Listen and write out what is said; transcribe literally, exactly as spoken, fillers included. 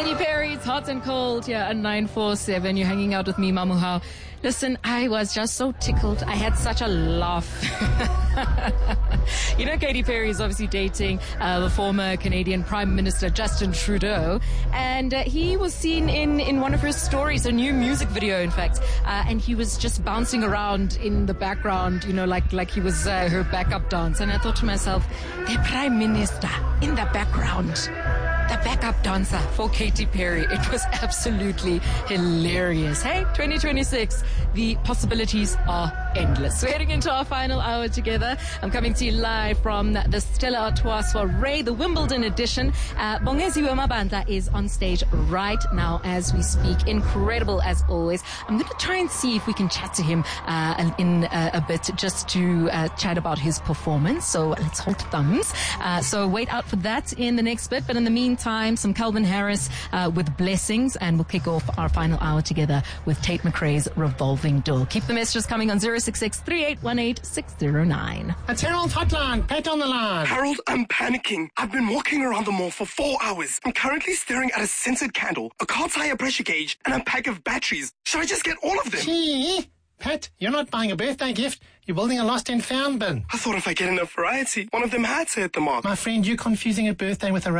Katy Perry, it's Hot and Cold here at nine four seven. You're hanging out with me, Mamuhao. Listen, I was just so tickled. I had such a laugh. You know, Katy Perry is obviously dating uh, the former Canadian Prime Minister Justin Trudeau, and uh, he was seen in, in one of her stories, a new music video, in fact, uh, and he was just bouncing around in the background, you know, like like he was uh, her backup dance. And I thought to myself, the Prime Minister in the background, the backup dancer for Katy Perry. It was absolutely hilarious. Hey, twenty twenty-six, the possibilities are endless. We're heading into our final hour together. I'm coming to you live from the Stella Artois Soiree, the Wimbledon edition. Uh, Bongeziwe Mabandla is on stage right now as we speak. Incredible as always. I'm going to try and see if we can chat to him uh, in uh, a bit, just to uh, chat about his performance. So let's hold thumbs. Uh, so wait out for that in the next bit. But in the meantime, some Calvin Harris uh, with Blessings, and we'll kick off our final hour together with Tate McRae's Revolving Door. Keep the messages coming on zero six six, three eight one eight, six zero nine. It's Harold Hotline. Pat on the line. Harold, I'm panicking. I've been walking around the mall for four hours. I'm currently staring at a scented candle, a car tire pressure gauge, and a pack of batteries. Should I just get all of them? Gee, Pat, you're not buying a birthday gift. You're building a lost and found bin. I thought if I get enough variety, one of them had to hit the mark. My friend, you're confusing a birthday with a